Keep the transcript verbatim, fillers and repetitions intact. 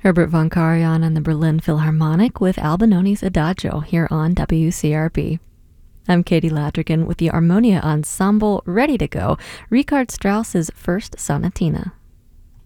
Herbert von Karajan and the Berlin Philharmonic with Albinoni's Adagio here on W C R B. I'm Katie Ladrigan with the Armonia Ensemble ready to go, Richard Strauss's first sonatina.